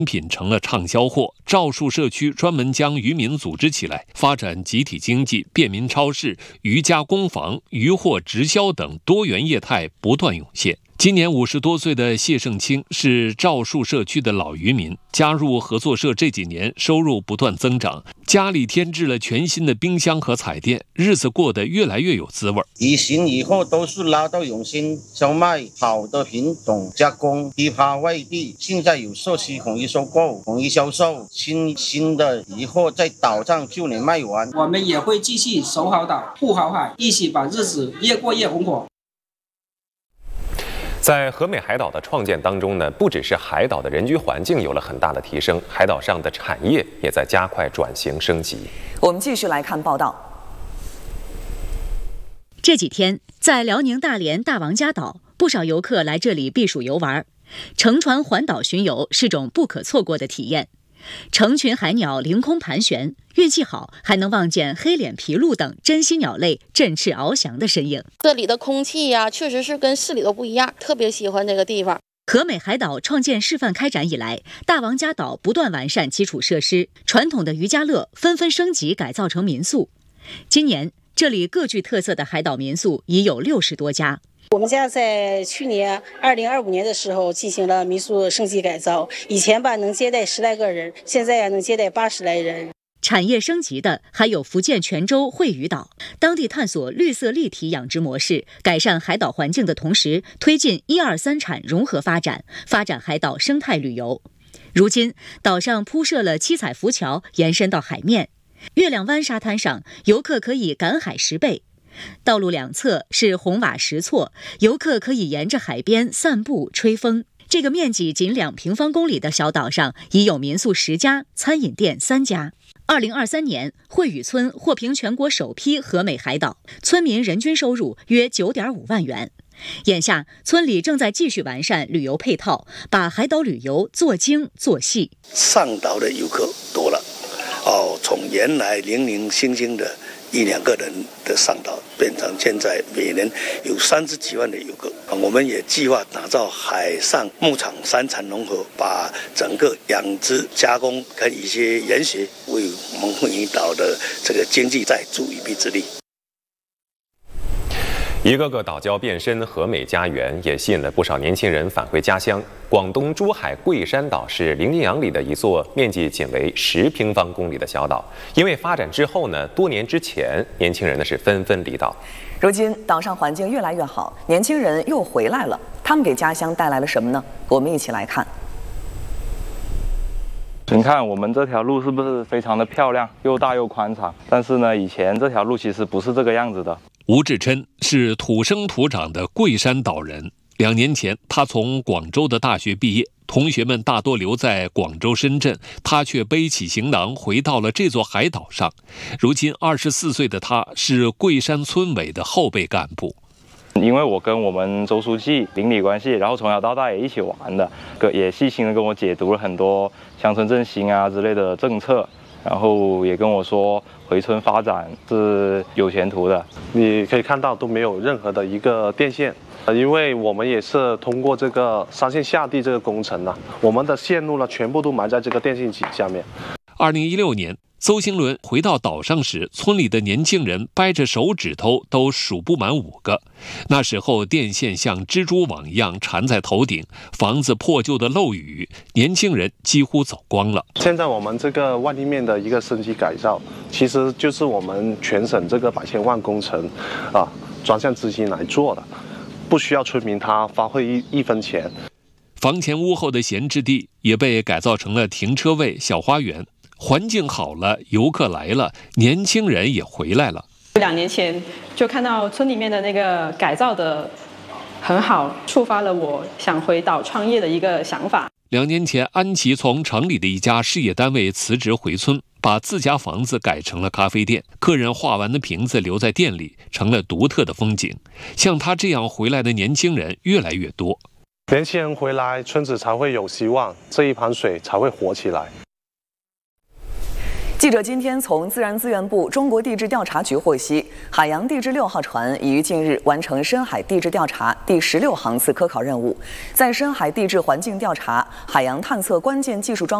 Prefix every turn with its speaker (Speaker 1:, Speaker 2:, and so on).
Speaker 1: 品成了畅销货。赵树社区专门将渔民组织起来，发展集体经济、便民超市、渔加工坊、渔货直销等多元业态不断涌现。今年50多岁的谢胜清是赵树社区的老渔民，加入合作社这几年收入不断增长，家里添置了全新的冰箱和彩电，日子过得越来越有滋味。
Speaker 2: 以前以后都是拉到永新销卖好的品种加工，批发外地，现在有社区统一收购、统一销售，新的以后在岛上就能卖完。
Speaker 3: 我们也会继续守好岛、护好海，一起把日子越过越红火。
Speaker 4: 在和美海岛的创建当中呢，不只是海岛的人居环境有了很大的提升，海岛上的产业也在加快转型升级。
Speaker 5: 我们继续来看报道。
Speaker 6: 这几天，在辽宁大连大王家岛，不少游客来这里避暑游玩，乘船环岛巡游是种不可错过的体验。成群海鸟凌空盘旋，运气好还能望见黑脸琵鹭等珍稀鸟类振翅翱翔的身影。
Speaker 7: 这里的空气呀，确实是跟市里都不一样，特别喜欢这个地方。
Speaker 6: 和美海岛创建示范开展以来，大王家岛不断完善基础设施，传统的渔家乐纷纷升级改造成民宿。今年，这里各具特色的海岛民宿已有60多家。
Speaker 8: 我们家在去年2025年的时候进行了民宿升级改造，以前吧能接待10来个人，现在能接待80来人。
Speaker 6: 产业升级的还有福建泉州惠屿岛，当地探索绿色立体养殖模式，改善海岛环境的同时，推进1、2、3产融合发展，发展海岛生态旅游。如今，岛上铺设了7彩浮桥，延伸到海面。月亮湾沙滩上，游客可以赶海10倍。道路两侧是红瓦石错，游客可以沿着海边散步吹风。这个面积仅2平方公里的小岛上，已有民宿10家，餐饮店3家。2023年，惠屿村获评全国首批和美海岛，村民人均收入约9.5万元。眼下，村里正在继续完善旅游配套，把海岛旅游做精做细。
Speaker 9: 上岛的游客多了，从原来零零星星的1、2个人的上岛，变成现在每年有30几万的游客。我们也计划打造海上牧场3产融合，把整个养殖、加工跟一些研学，为我们惠屿岛的这个经济再助一臂之力。
Speaker 4: 一个个岛礁变身和美家园，也吸引了不少年轻人返回家乡。广东珠海桂山岛是伶仃洋里的一座面积仅为10平方公里的小岛。因为发展之后呢，多年之前，年轻人呢是纷纷离岛。
Speaker 5: 如今岛上环境越来越好，年轻人又回来了，他们给家乡带来了什么呢？我们一起来看。
Speaker 10: 你看我们这条路是不是非常的漂亮，又大又宽敞？但是呢，以前这条路其实不是这个样子的。
Speaker 1: 吴志琛是土生土长的桂山岛人。2年前，他从广州的大学毕业，同学们大多留在广州、深圳，他却背起行囊回到了这座海岛上。如今24岁的他是桂山村委的后备干部。
Speaker 10: 因为我跟我们周书记邻里关系，然后从小到大也一起玩的，也细心的跟我解读了很多乡村振兴啊之类的政策，然后也跟我说回村发展是有前途的。
Speaker 11: 你可以看到都没有任何的一个电线，因为我们也是通过这个3线下地这个工程呢，我们的线路呢全部都埋在这个电线颈下面。
Speaker 1: 2016年，邹兴伦回到岛上时，村里的年轻人掰着手指头都数不满5个。那时候电线像蜘蛛网一样缠在头顶，房子破旧的漏雨，年轻人几乎走光了。
Speaker 11: 现在我们这个万立面的一个升级改造，其实就是我们全省这个百千万工程专项资金来做的，不需要村民他花费一分钱。
Speaker 1: 房前屋后的闲置地也被改造成了停车位、小花园。环境好了，游客来了，年轻人也回来了。
Speaker 12: 2年前就看到村里面的那个改造的很好，触发了我想回岛创业的一个想法。
Speaker 1: 2年前，安琪从城里的一家事业单位辞职回村，把自家房子改成了咖啡店，客人画完的瓶子留在店里，成了独特的风景。像他这样回来的年轻人越来越多。
Speaker 11: 年轻人回来，村子才会有希望，这一盘水才会活起来。
Speaker 5: 记者今天从自然资源部中国地质调查局获悉，海洋地质6号船已于近日完成深海地质调查第16航次科考任务，在深海地质环境调查、海洋探测关键技术装